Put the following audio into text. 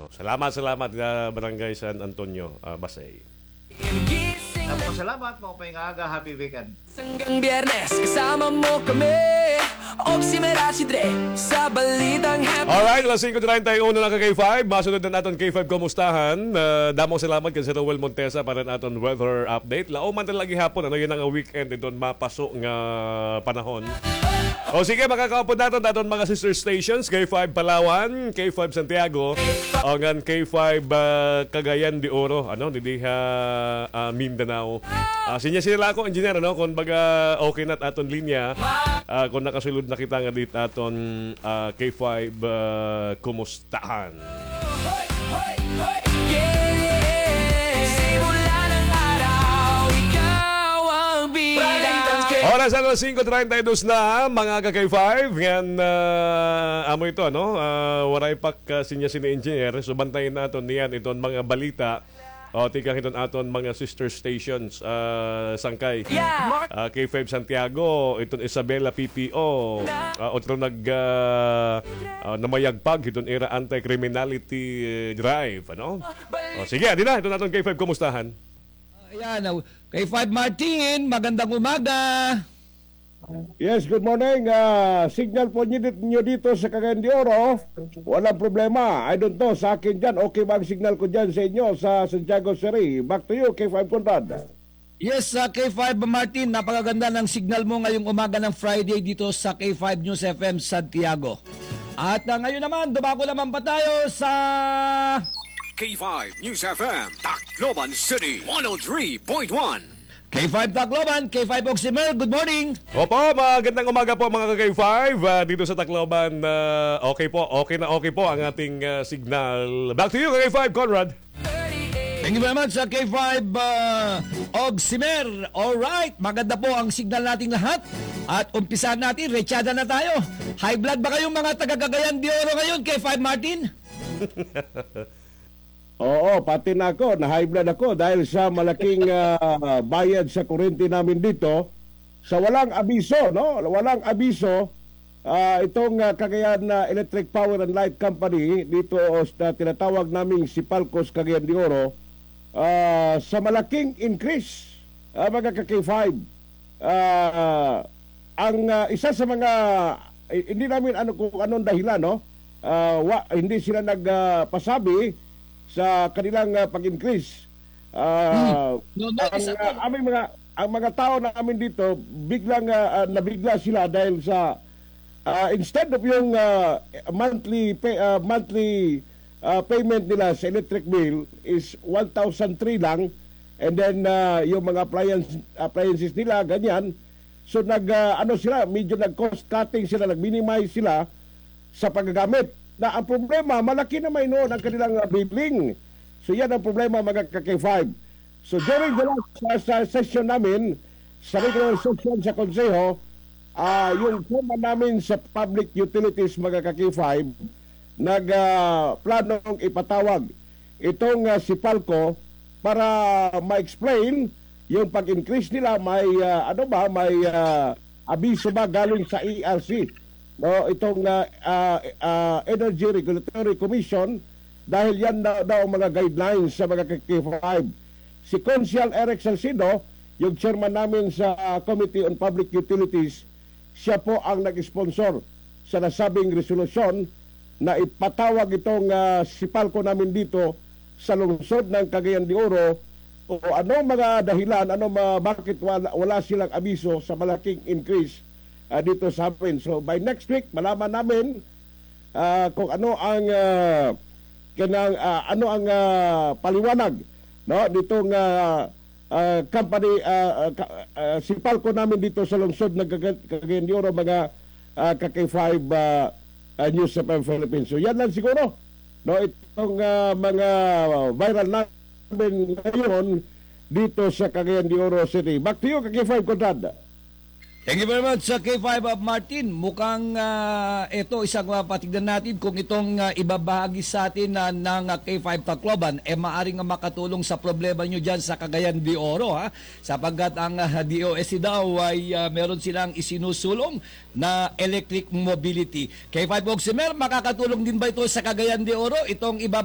Salamat Barangay San Antonio, Basay. Salamat mo paingaga, happy weekend. Hanggang Biyernes, kasama mo kami. Oximera si Dre, sa balitang happy. Alright, alas 5:31 na ka-K5. Masunod na natin K5 kumustahan. Damong salamat kay Sir Rowel Montesa para natin weather update. Lauman talaga hapon, yun ang weekend ito mapaso nga panahon. O sige, makakaupod natin mga sister stations. K5 Palawan, K5 Santiago, o nga K5 Cagayan de Oro, didiha Mindanao. Sinya ako, engineer, kung baga okay na aton linya, kung nakasulod na kita nga dito aton K5 kumustahan. Oras alas 5:32 na mga ka-K5. Ngayon, amo ito, waray pak sinya engineer. So, bantayin natin niyan itong mga balita. O, tikang itong aton mga sister stations. Sangkay. K5 Santiago, itong Isabela PPO. Otro namayagpag, itong era anti-criminality drive. O, sige, di na. Ito natin K5 kumustahan. Ayan, kay 5 Martin, magandang umaga. Yes, good morning. Signal po nyo dito sa Cagayan de Oro. Walang problema. I don't know, sa akin dyan, okay ba ang signal ko dyan sa inyo sa Santiago City? Back to you, K5 Conrad. Yes, K5 Martin, napakaganda ng signal mo ngayong umaga ng Friday dito sa K5 News FM Santiago. At ngayon naman, dumako naman pa tayo sa K5 News FM, Tacloban City, 103.1. K5 Tacloban, K5 Oximer, good morning. Opo, magandang umaga po mga K5 dito sa Tacloban. Okay po ang ating signal. Back to you, K5 Conrad. Thank you very much sa K5 Oximer. Alright, maganda po ang signal nating lahat. At umpisahan natin, rechada na tayo. High blood ba kayong mga taga-Cagayan de Oro ngayon, K5 Martin? Oo, pati na ako, na-high blood ako dahil sa malaking bayad sa kuryente namin dito. Sa walang abiso, walang abiso, itong Cagayan Electric Power and Light Company, dito sa tinatawag naming Sipalcos Cagayan de Oro, sa malaking increase, mga K5. Ang isa sa mga, hindi namin kung anong dahilan, hindi sila nagpasabi sa kanilang pag-increase. Ang mga tao namin dito biglang nabigla sila dahil sa instead of yung monthly payment nila sa electric bill is 1,003 lang, and then yung mga appliances nila ganyan. So medyo nag-cost cutting sila, nag-minimize sila sa paggagamit. Na ang problema, malaki naman noon ang kanilang billing. So yan ang problema mga K5. So during the last session namin, sa regular session sa Konseho, yung chairman namin sa public utilities mga K5, nagplanong ipatawag itong Sipalco para ma-explain yung pag-increase nila. May abiso ba galing sa ERC? Itong Energy Regulatory Commission, dahil yan daw ang mga guidelines sa mga K5. Si Consial Eric Salcido, yung chairman namin sa Committee on Public Utilities, siya po ang nag-sponsor sa nasabing resolusyon na ipatawag itong Sipalco namin dito sa lungsod ng Cagayan de Oro, o anong mga dahilan, bakit wala silang abiso sa malaking increase dito sa amin. So by next week malaman namin kung ano ang paliwanag ditong company Sipalco namin dito sa lungsod ng Cagayan de Oro, mga K5 News FM Philippines. So yan lang siguro itong mga viral namin ngayon dito sa Cagayan de Oro City. Back to you, K5 Conrad. Thank you very much sa K5 Martin. Mukhang ito isang patignan natin kung itong ibabahagi sa atin ng K5 Tacloban maaring makatulong sa problema nyo dyan sa Cagayan de Oro, sapagkat ang DOST daw ay meron silang isinusulong na electric mobility. K5 Oximer, makakatulong din ba ito sa Cagayan de Oro? Itong